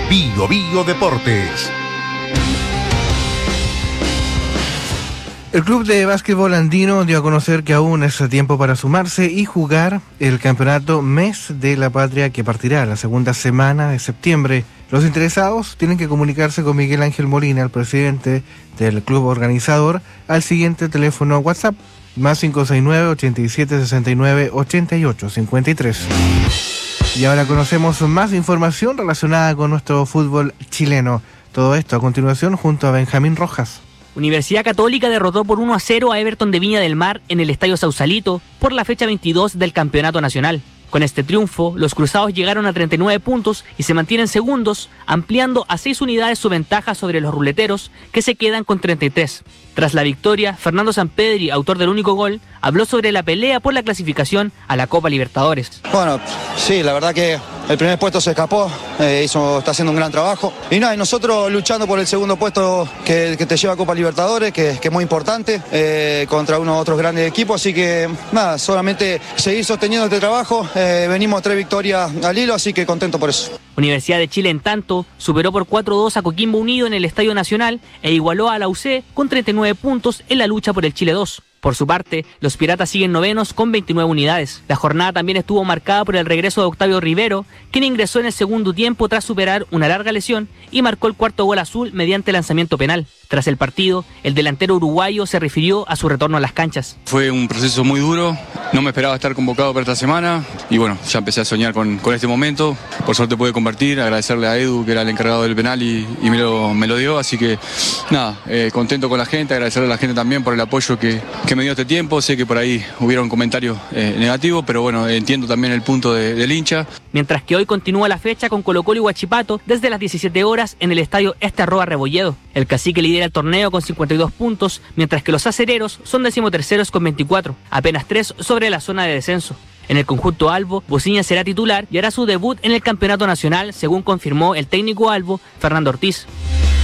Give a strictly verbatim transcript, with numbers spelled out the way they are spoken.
Bio Bio Deportes. El club de básquetbol andino dio a conocer que aún es tiempo para sumarse y jugar el campeonato Mes de la Patria, que partirá la segunda semana de septiembre. Los interesados tienen que comunicarse con Miguel Ángel Molina, el presidente del club organizador, al siguiente teléfono WhatsApp, más cinco seis nueve, ochenta y siete, sesenta y nueve, ochenta y ocho, cincuenta y tres. Y ahora conocemos más información relacionada con nuestro fútbol chileno. Todo esto a continuación junto a Benjamín Rojas. Universidad Católica derrotó por uno a cero a Everton de Viña del Mar en el Estadio Sausalito por la fecha veintidós del Campeonato Nacional. Con este triunfo, los cruzados llegaron a treinta y nueve puntos y se mantienen segundos, ampliando a seis unidades su ventaja sobre los ruleteros, que se quedan con treinta y tres. Tras la victoria, Fernando Sampedri, autor del único gol, habló sobre la pelea por la clasificación a la Copa Libertadores. Bueno, sí, la verdad que el primer puesto se escapó, eh, hizo, está haciendo un gran trabajo. Y nada, y nosotros luchando por el segundo puesto que, que te lleva a Copa Libertadores, que, que es muy importante, eh, contra unos otros grandes equipos. Así que nada, solamente seguir sosteniendo este trabajo. Eh, venimos tres victorias al hilo, así que contento por eso. Universidad de Chile, en tanto, superó por cuatro a dos a Coquimbo Unido en el Estadio Nacional e igualó a la U C con treinta y nueve puntos en la lucha por el Chile dos. Por su parte, los Piratas siguen novenos con veintinueve unidades. La jornada también estuvo marcada por el regreso de Octavio Rivero, quien ingresó en el segundo tiempo tras superar una larga lesión y marcó el cuarto gol azul mediante lanzamiento penal. Tras el partido, el delantero uruguayo se refirió a su retorno a las canchas. Fue un proceso muy duro, no me esperaba estar convocado para esta semana y bueno, ya empecé a soñar con, con este momento. Por suerte pude compartir, agradecerle a Edu, que era el encargado del penal y, y me, lo, me lo dio, así que nada, eh, contento con la gente, agradecerle a la gente también por el apoyo que, que me dio este tiempo. Sé que por ahí hubieron comentarios eh, negativos, pero bueno, entiendo también el punto de, del hincha. Mientras que hoy continúa la fecha con Colo-Colo y Huachipato desde las diecisiete horas en el estadio Este Arroba Rebolledo. El Cacique lidera el torneo con cincuenta y dos puntos, mientras que los acereros son decimoterceros con veinticuatro, apenas tres sobre la zona de descenso. En el conjunto albo, Bociña será titular y hará su debut en el campeonato nacional, según confirmó el técnico albo, Fernando Ortiz.